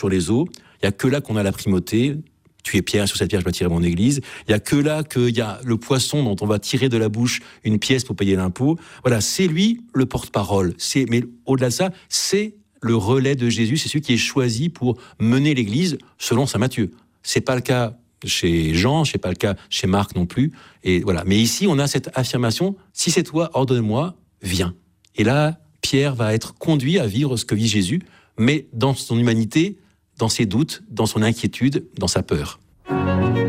sur les eaux. Il n'y a que là qu'on a la primauté. Tu es Pierre, sur cette pierre je bâtirai mon église. Il n'y a que là qu'il y a le poisson dont on va tirer de la bouche une pièce pour payer l'impôt. Voilà, c'est lui le porte-parole. Mais au-delà de ça, c'est le relais de Jésus, c'est celui qui est choisi pour mener l'église selon saint Matthieu. C'est pas le cas chez Jean, c'est pas le cas chez Marc non plus. Et voilà. Mais ici, on a cette affirmation, si c'est toi, ordonne-moi, viens. Et là, Pierre va être conduit à vivre ce que vit Jésus, mais dans son humanité, dans ses doutes, dans son inquiétude, dans sa peur.